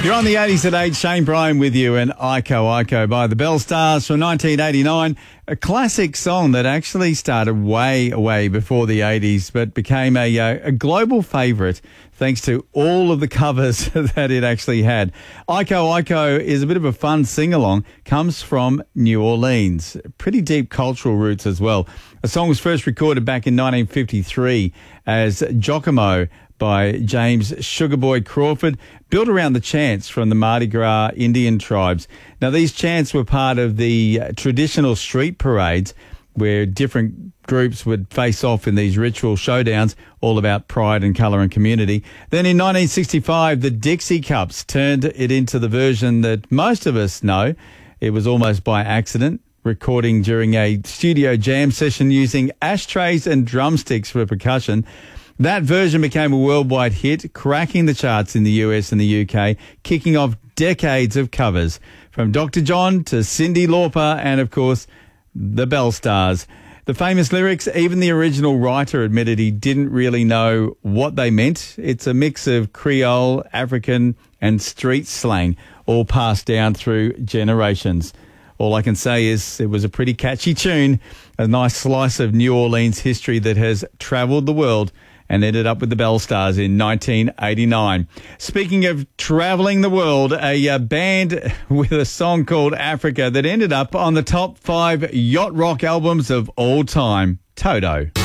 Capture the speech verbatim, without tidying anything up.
You're on the eighties at eight. Shane Bryan with you, and Iko Iko by the Bell Stars from nineteen eighty-nine. A classic song that actually started way, way before the eighties, but became a, a global favourite thanks to all of the covers that it actually had. Iko Iko is a bit of a fun sing-along, comes from New Orleans. Pretty deep cultural roots as well. The song was first recorded back in nineteen fifty-three as Giacomo by James Sugarboy Crawford, built around the chants from the Mardi Gras Indian tribes. Now, these chants were part of the traditional street parades where different groups would face off in these ritual showdowns, all about pride and colour and community. Then in nineteen sixty-five, the Dixie Cups turned it into the version that most of us know. It was almost by accident, recording during a studio jam session using ashtrays and drumsticks for percussion. That version became a worldwide hit, cracking the charts in the U S and the U K, kicking off decades of covers, from Doctor John to Cyndi Lauper and, of course, the Bell Stars. The famous lyrics, even the original writer admitted he didn't really know what they meant. It's a mix of Creole, African and street slang, all passed down through generations. All I can say is it was a pretty catchy tune, a nice slice of New Orleans history that has travelled the world and ended up with the Bell Stars in nineteen eighty-nine. Speaking of travelling the world, a uh, band with a song called Africa that ended up on the top five yacht rock albums of all time, Toto.